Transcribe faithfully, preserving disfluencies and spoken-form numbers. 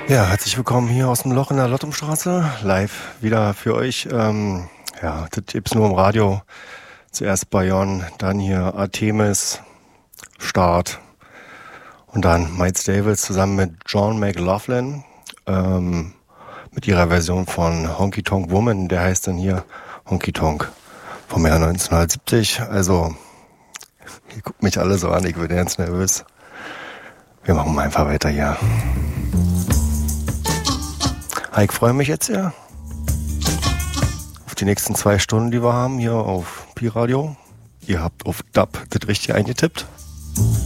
Ja, herzlich willkommen hier aus dem Loch in der Lottumstraße, live wieder für euch. Ähm, ja, das gibt's nur im Radio. Zuerst Bayonne, dann hier Artemis, Start und dann Miles Davis zusammen mit John McLaughlin ähm, mit ihrer Version von Honky Tonk Woman, der heißt dann hier Honky Tonk vom Jahr neunzehnhundertsiebzig. Also, ihr guckt mich alle so an, ich bin ganz nervös. Wir machen mal einfach weiter hier. Ich freue mich jetzt ja auf die nächsten zwei Stunden, die wir haben hier auf Pi Radio. Ihr habt auf Dub das richtig eingetippt.